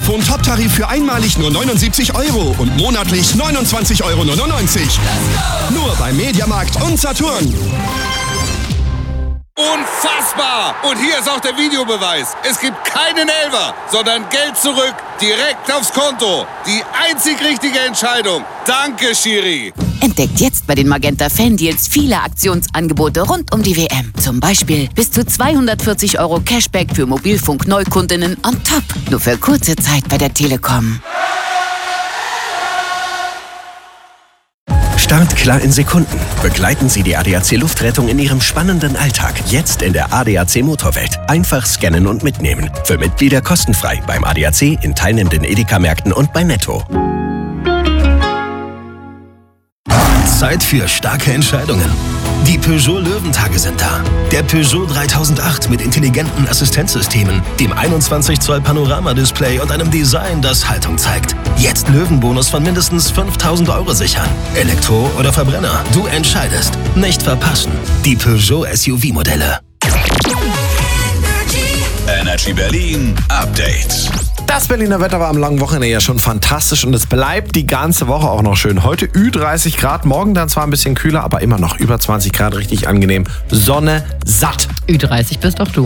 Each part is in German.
Smartphone Top-Tarif für einmalig nur 79 € und monatlich 29,99 €. Nur bei Mediamarkt und Saturn. Unfassbar! Und hier ist auch der Videobeweis. Es gibt keinen Elfer, sondern Geld zurück, direkt aufs Konto. Die einzig richtige Entscheidung. Danke, Schiri. Entdeckt jetzt bei den Magenta Fan-Deals viele Aktionsangebote rund um die WM. Zum Beispiel bis zu 240 € Cashback für Mobilfunk-Neukundinnen on top. Nur für kurze Zeit bei der Telekom. Startklar in Sekunden. Begleiten Sie die ADAC Luftrettung in Ihrem spannenden Alltag. Jetzt in der ADAC Motorwelt. Einfach scannen und mitnehmen. Für Mitglieder kostenfrei beim ADAC, in teilnehmenden Edeka-Märkten und bei Netto. Zeit für starke Entscheidungen. Die Peugeot Löwentage sind da. Der Peugeot 3008 mit intelligenten Assistenzsystemen, dem 21 Zoll Panoramadisplay und einem Design, das Haltung zeigt. Jetzt Löwenbonus von mindestens 5.000 € sichern. Elektro oder Verbrenner, du entscheidest. Nicht verpassen. Die Peugeot SUV-Modelle. Energy Berlin Update. Das Berliner Wetter war am langen Wochenende ja schon fantastisch und es bleibt die ganze Woche auch noch schön. Heute Ü30 Grad, morgen dann zwar ein bisschen kühler, aber immer noch über 20 Grad, richtig angenehm. Sonne satt. Ü30 bist doch du.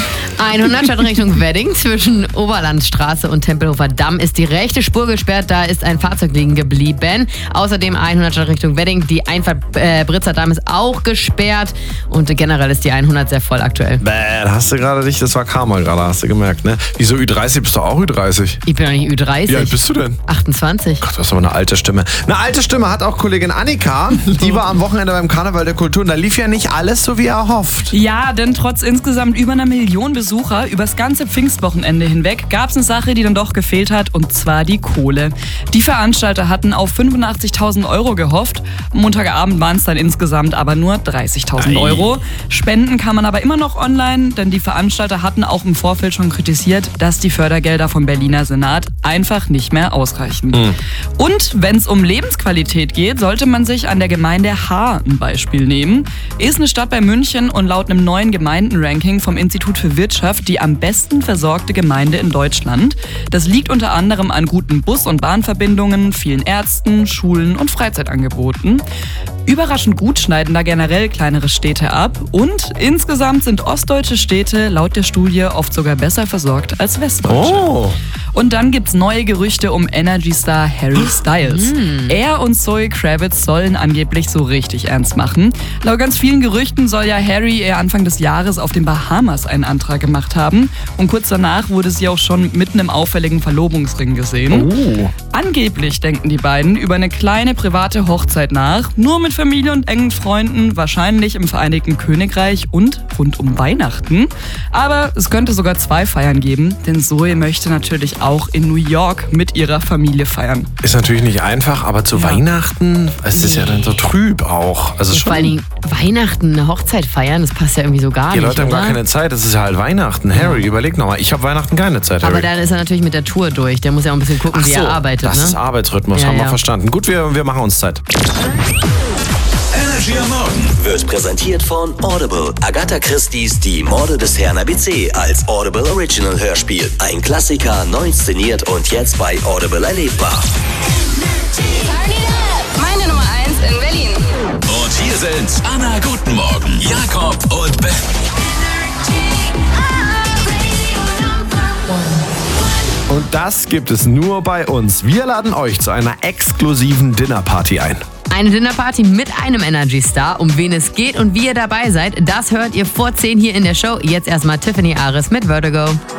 100 statt Richtung Wedding zwischen Oberlandstraße und Tempelhofer Damm ist die rechte Spur gesperrt, da ist ein Fahrzeug liegen geblieben. Außerdem 100 statt Richtung Wedding, die Einfahrt Britzer Damm ist auch gesperrt und generell ist die 100 sehr voll aktuell. Da hast du gerade dich, das war Karma gerade, hast du gemerkt, ne? Wieso Ü30, bist du auch Ü30? Ich bin doch nicht Ü30. Wie alt bist du denn? 28. Gott, du hast aber eine alte Stimme. Eine alte Stimme hat auch Kollegin Annika. Die war am Wochenende beim Karneval der Kultur und da lief ja nicht alles so, wie erhofft. Ja, denn trotz insgesamt über 1 Million Besucher übers ganze Pfingstwochenende hinweg gab es eine Sache, die dann doch gefehlt hat, und zwar die Kohle. Die Veranstalter hatten auf 85.000 € gehofft. Montagabend waren es dann insgesamt aber nur 30.000 €. Spenden kann man aber immer noch online, denn die Veranstalter hatten auch im Vorfeld schon kritisiert, dass die Fördergelder vom Berliner Senat einfach nicht mehr ausreichen. Und wenn es um Lebensqualität geht, sollte man sich an der Gemeinde Haar ein Beispiel nehmen. Ist eine Stadt bei München und laut einem neuen Gemeindenranking vom Institut für Wirtschaft die am besten versorgte Gemeinde in Deutschland. Das liegt unter anderem an guten Bus- und Bahnverbindungen, vielen Ärzten, Schulen und Freizeitangeboten. Überraschend gut schneiden da generell kleinere Städte ab und insgesamt sind ostdeutsche Städte laut der Studie oft sogar besser versorgt als westdeutsche. Oh. Und dann gibt's neue Gerüchte um Energy-Star Harry Styles. Er und Zoe Kravitz sollen angeblich so richtig ernst machen. Laut ganz vielen Gerüchten soll ja Harry eher Anfang des Jahres auf den Bahamas einen Antrag gemacht haben. Und kurz danach wurde sie auch schon mit einem auffälligen Verlobungsring gesehen. Oh. Angeblich denken die beiden über eine kleine private Hochzeit nach, nur mit Familie und engen Freunden, wahrscheinlich im Vereinigten Königreich und rund um Weihnachten. Aber es könnte sogar 2 Feiern geben, denn Zoe möchte natürlich auch in New York mit ihrer Familie feiern. Ist natürlich nicht einfach, aber zu Weihnachten, es ist ja dann so trüb auch. Also Vor allen Dingen Weihnachten, eine Hochzeit feiern, das passt ja irgendwie so gar nicht. Die Leute haben gar keine Zeit, das ist ja halt Weihnachten. Harry, überleg nochmal, ich habe Weihnachten keine Zeit, Harry. Aber dann ist er natürlich mit der Tour durch, der muss ja auch ein bisschen gucken, wie er arbeitet. Das ist Arbeitsrhythmus, haben wir verstanden. Gut, wir machen uns Zeit. Energy am Morgen Wird präsentiert von Audible. Agatha Christie's Die Morde des Herrn ABC als Audible Original Hörspiel. Ein Klassiker, neu inszeniert und jetzt bei Audible erlebbar. Meine Nummer 1 in Berlin. Und hier sind Anna, guten Morgen, Jakob und Ben. Und das gibt es nur bei uns. Wir laden euch zu einer exklusiven Dinnerparty ein. Eine Dinnerparty mit einem Energy-Star. Um wen es geht und wie ihr dabei seid, das hört ihr vor 10 hier in der Show. Jetzt erstmal Tiffany Ares mit Vertigo.